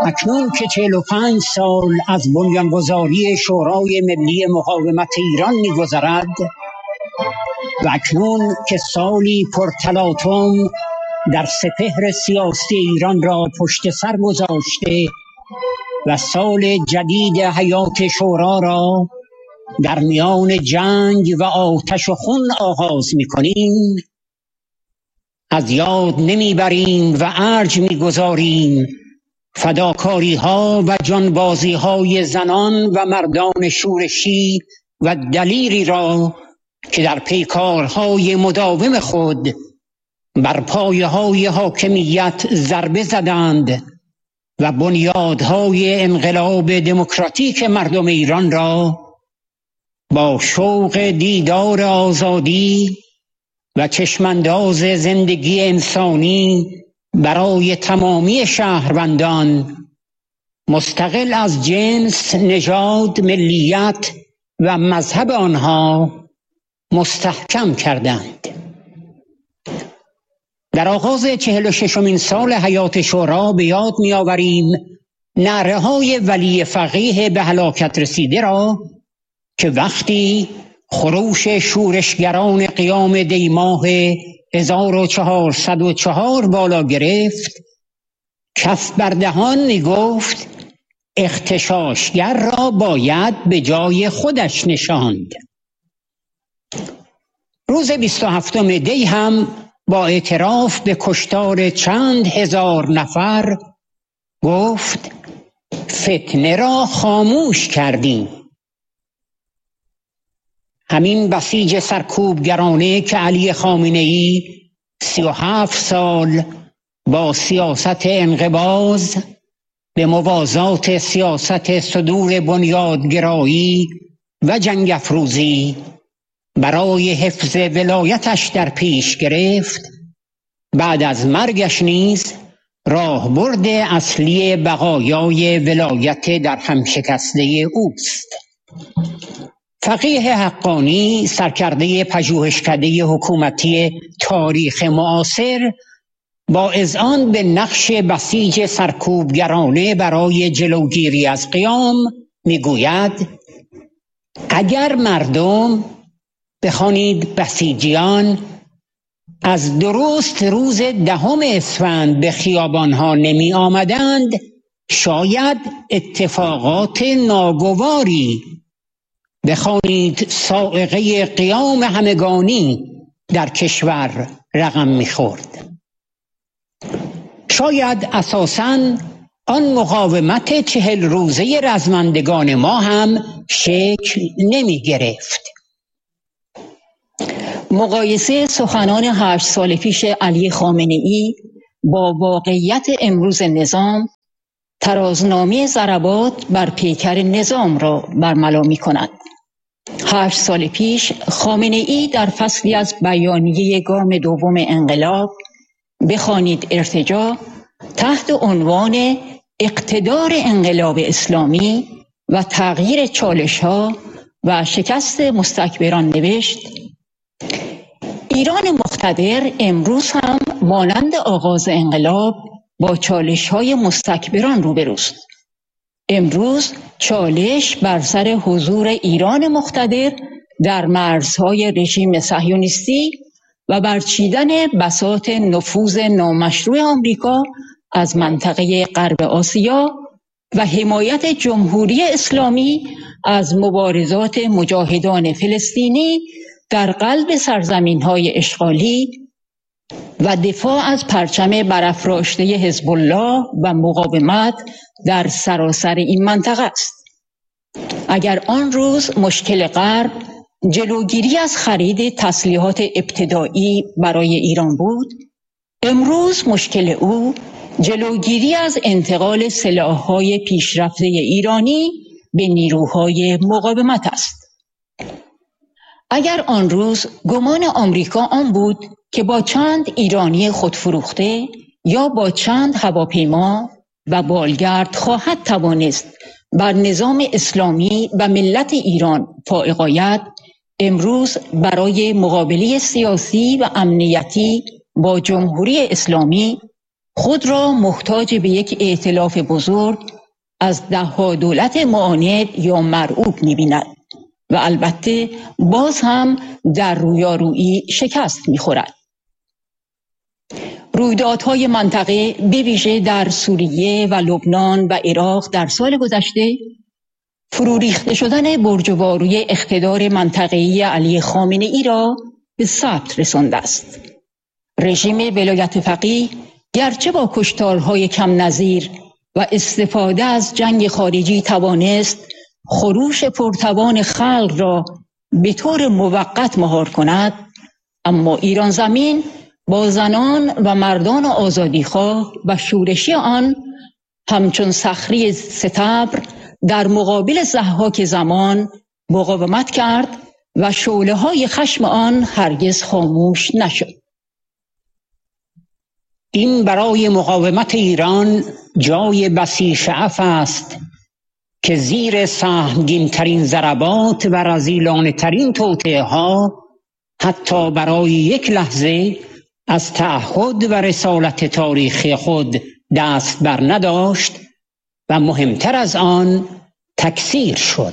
اکنون که 45 سال از بنیانگذاری شورای ملی مقاومت ایران می‌گذرد و اکنون که سالی پرتلاطم در سپهر سیاسی ایران را پشت سر گذاشته و سال جدید حیات شورا را در میان جنگ و آتش و خون آغاز می‌کنیم، از یاد نمیبریم و ارج می‌گذاریم فداکاری ها و جانبازی های زنان و مردان شورشی و دلیری را که در پیکارهای مداوم خود بر پایه های حاکمیت ضربه زدند و بنیادهای انقلاب دموکراتیک مردم ایران را با شوق دیدار آزادی و چشمانداز زندگی انسانی برای تمامی شهروندان مستقل از جنس، نژاد، ملیت و مذهب آنها مستحکم کردند. در آغاز 46مین سال حیات شورا به یاد می‌آوریم نعره‌های ولی فقیه به هلاکت رسیده را که وقتی خروش شورشگران قیام دیماه 1404 بالا گرفت، کف بر دهان می گفت اغتشاشگر را باید به جای خودش نشاند. روز 27 دی هم با اعتراف به کشتار چند هزار نفر گفت فتنه را خاموش کردیم. همین بسیج سرکوبگرانه که علی خامنه‌ای 37 سال با سیاست انقباض به موازات سیاست صدور بنیادگرایی و جنگ افروزی برای حفظ ولایتش در پیش گرفت، بعد از مرگش نیز راهبرد اصلی بقایای ولایت در هم شکسته اوست. فقیه حقانی، سرکرده پژوهشکده حکومتی تاریخ معاصر، با اذعان به نقش بسیج سرکوبگرانه برای جلوگیری از قیام میگوید اگر مردم، بخوانید بسیجیان، از درست روز 10 اسفند به خیابانها نمی آمدند، شاید اتفاقات ناگواری، بخوانید صاعقه قیام همگانی در کشور رقم می‌خورد. شاید اساساً آن مقاومت 40 روزه رزمندگان ما هم شکل نمی گرفت. مقایسه سخنان 8 سال پیش علی خامنه‌ای با واقعیت امروز نظام ترازنامه ضربات بر پیکر نظام را برملا می‌کند. 8 سال پیش خامنه‌ای در فصلی از بیانیه گام دوم انقلاب، بخوانید ارتجاع، تحت عنوان اقتدار انقلاب اسلامی و تغییر چالش‌ها و شکست مستکبران نوشت ایران مقتدر امروز هم مانند آغاز انقلاب با چالش‌های مستکبران روبروست. امروز چالش بر سر حضور ایران مقتدر در مرزهای رژیم صهیونیستی و برچیدن بساط نفوذ نامشروع آمریکا از منطقه غرب آسیا و حمایت جمهوری اسلامی از مبارزات مجاهدان فلسطینی در قلب سرزمین‌های اشغالی و دفاع از پرچم برافراشته حزب الله و مقاومت در سراسر این منطقه است. اگر آن روز مشکل غرب جلوگیری از خرید تسلیحات ابتدایی برای ایران بود، امروز مشکل او جلوگیری از انتقال سلاح‌های پیشرفته ایرانی به نیروهای مقاومت است. اگر آن روز گمان آمریکا آن بود که با چند ایرانی خودفروخته یا با چند هواپیما و بالگرد خواهد توانست بر نظام اسلامی و ملت ایران فائق آید، امروز برای مقابله سیاسی و امنیتی با جمهوری اسلامی خود را محتاج به یک ائتلاف بزرگ از ده‌ها دولت معاند یا مرعوب می‌بیند و البته باز هم در رویارویی شکست می‌خورد. رویدادهای منطقه به ویژه در سوریه و لبنان و عراق در سال گذشته فرو ریخته شدن برج‌وارو اقتدار منطقه‌ای علی خامنه‌ای را به ثبت رسانده است. رژیم ولایت فقیه گرچه با کشتارهای کم نظیر و استفاده از جنگ خارجی توانست خروش پرتوان خلق را به طور موقت مهار کند، اما ایران زمین با زنان و مردان آزادیخواه و شورشی آن همچون صخره ستبر در مقابل ضحاک زمان مقاومت کرد و شعله‌های خشم آن هرگز خاموش نشد. این برای مقاومت ایران جای بسی شعف است که زیر سهمگین‌ترین ضربات و رذیلانه‌ترین توطئه‌ها حتی برای یک لحظه از تعهد و رسالت تاریخی خود دست بر نداشت و مهمتر از آن تکثیر شد.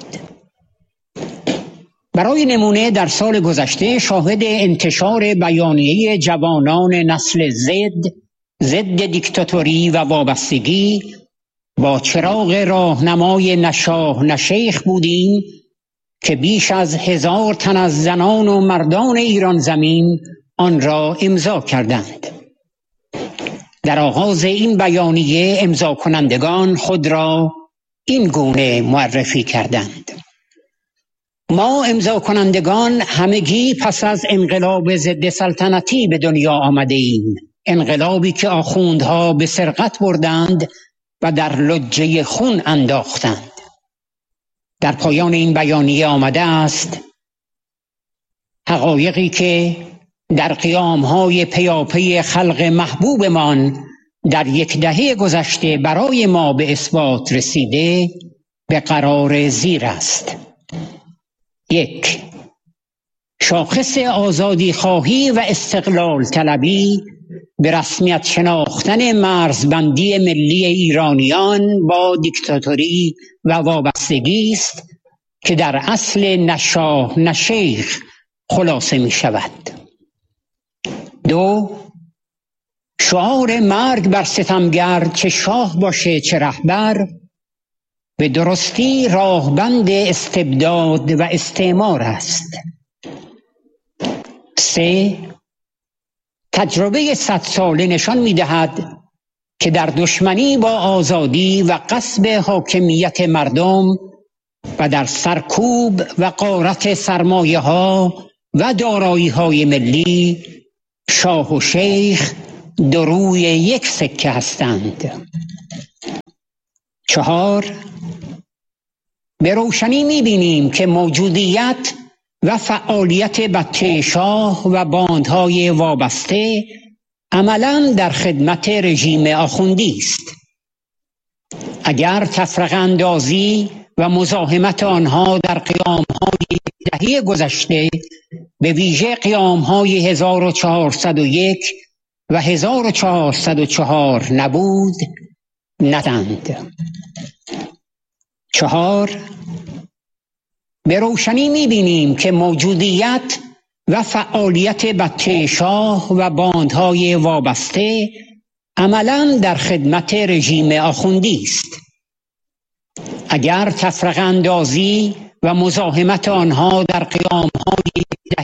برای نمونه در سال گذشته شاهد انتشار بیانیه جوانان نسل ضد دیکتاتوری و وابستگی با چراغ راهنمای نشاه نشیخ بودیم که بیش از 1000 تن از زنان و مردان ایران زمین آن را امضا کردند. در آغاز این بیانیه امضا کنندگان خود را این گونه معرفی کردند: ما امضا کنندگان همگی پس از انقلاب ضد سلطنتی به دنیا آمده ایم، انقلابی که آخوندها به سرقت بردند و در لجه خون انداختند. در پایان این بیانیه آمده است: حقایقی که در قیام‌های پیاپی خلق محبوبمان در یک دهه گذشته برای ما به اثبات رسیده به قرار زیر است. 1. شاخص آزادی خواهی و استقلال طلبی به رسمیت شناختن مرزبندی ملی ایرانیان با دیکتاتوری و وابستگی است که در اصل نشاه نشیخ خلاصه می شود. 2. شعار مرگ بر ستمگر، چه شاه باشه چه رهبر، به درستی راهبند استبداد و استعمار است. 3. تجربه 100 ساله نشان می‌دهد که در دشمنی با آزادی و غصب حاکمیت مردم و در سرکوب و غارت سرمایه‌ها و دارایی‌های ملی، شاه و شیخ دو روی یک سکه هستند. 4. به روشنی می‌بینیم که موجودیت و فعالیت بچه شاه و باندهای وابسته عملاً در خدمت رژیم آخوندی است. اگر تفرقه اندازی و مزاحمت آنها در قیام‌های دهه گذشته، به ویژه قیام‌های 1401 و 1404 نبود، ندند. 4. به روشنی می‌بینیم که موجودیت و فعالیت بچه شاه و باندهای وابسته عملاً در خدمت رژیم آخوندی است. اگر تفرقه اندازی و مزاحمت آنها در قیام‌های